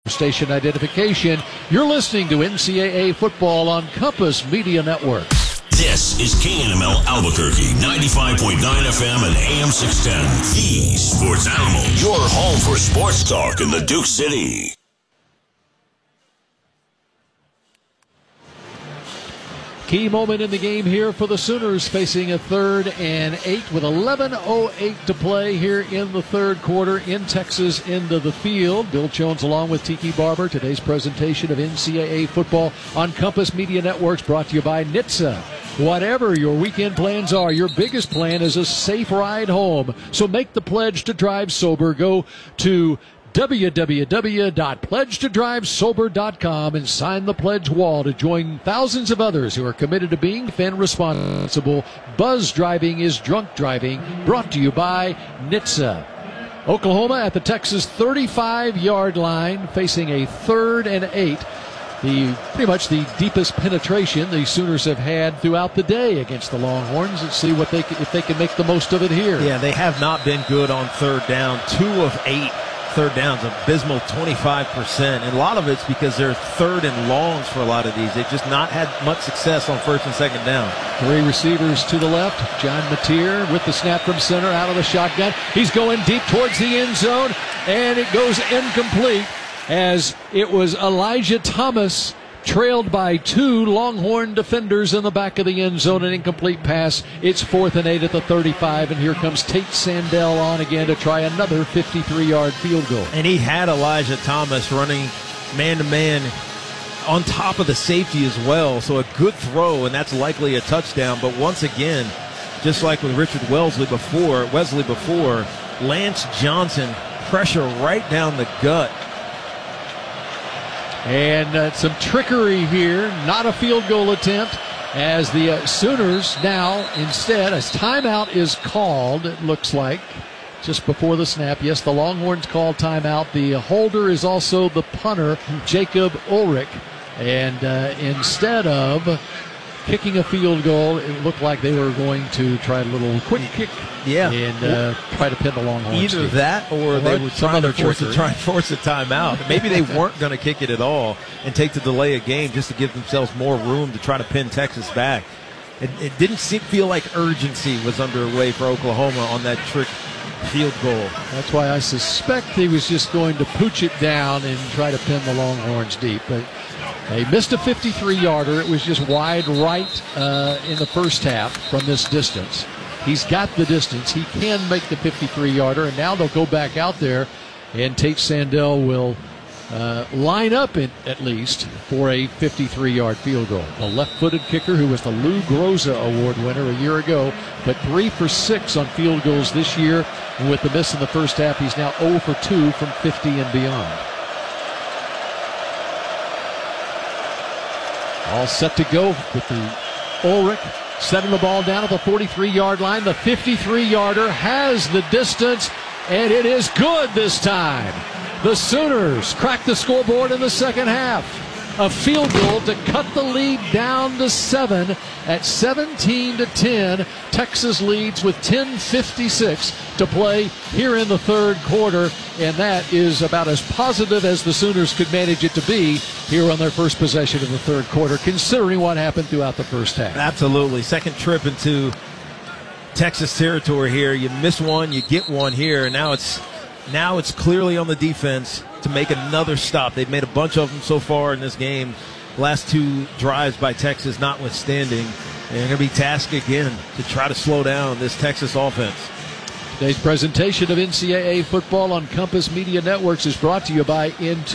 Station identification. You're listening to NCAA football on Compass Media Network. This is KNML Albuquerque, 95.9 FM and AM 610. The Sports Animal, your home for sports talk in the Duke City. Key moment in the game here for the Sooners, facing a 3rd and 8 with 11:08 to play here in the third quarter in Texas into the field. Bill Jones along with Tiki Barber. Today's presentation of NCAA football on Compass Media Networks brought to you by NHTSA. Whatever your weekend plans are, your biggest plan is a safe ride home. So make the pledge to drive sober. Go to www.pledgetodrivesober.com and sign the pledge wall to join thousands of others who are committed to being fan responsible. Buzz driving is drunk driving. Brought to you by NHTSA. Oklahoma at the Texas 35-yard line, facing a 3rd and 8. Pretty much the deepest penetration the Sooners have had throughout the day against the Longhorns. Let's see if they can make the most of it here. Yeah, they have not been good on third down. 2 of 8 third downs, abysmal 25%. And a lot of it's because they're third and longs for a lot of these. They've just not had much success on first and second down. 3 receivers to the left. John Mateer with the snap from center out of the shotgun. He's going deep towards the end zone, and it goes incomplete as it was Elijah Thomas trailed by 2 Longhorn defenders in the back of the end zone. An incomplete pass. It's 4th and 8 at the 35, and here comes Tate Sandell on again to try another 53-yard field goal. And he had Elijah Thomas running man-to-man on top of the safety as well, so a good throw, and that's likely a touchdown. But once again, just like with Richard Wesley before, Lance Johnson, pressure right down the gut. And some trickery here, not a field goal attempt, as the Sooners now instead, as timeout is called, it looks like, just before the snap. Yes, the Longhorns called timeout. The holder is also the punter, Jacob Ulrich. And instead of kicking a field goal, it looked like they were going to try a little quick kick and try to pin the Longhorns. Either that or they were trying to force a timeout. Maybe they weren't going to kick it at all and take the delay of game just to give themselves more room to try to pin Texas back. It didn't feel like urgency was underway for Oklahoma on that trick field goal. That's why I suspect he was just going to pooch it down and try to pin the Longhorns deep. But they missed a 53-yarder. It was just wide right in the first half from this distance. He's got the distance. He can make the 53-yarder, and now they'll go back out there, and Tate Sandell will line up at least for a 53-yard field goal. A left-footed kicker who was the Lou Groza Award winner a year ago, but 3 for 6 on field goals this year. And with the miss in the first half, he's now 0 for 2 from 50 and beyond. All set to go with the Ulrich setting the ball down at the 43-yard line. The 53-yarder has the distance, and it is good this time. The Sooners crack the scoreboard in the second half. A field goal to cut the lead down to 7 at 17-10. Texas leads with 10:56 to play here in the third quarter, and that is about as positive as the Sooners could manage it to be here on their first possession of the third quarter, considering what happened throughout the first half. Absolutely. Second trip into Texas territory here. You miss one, you get one here, and now it's clearly on the defense to make another stop. They've made a bunch of them so far in this game. Last 2 drives by Texas notwithstanding. They're going to be tasked again to try to slow down this Texas offense. Today's presentation of NCAA football on Compass Media Networks is brought to you by N2.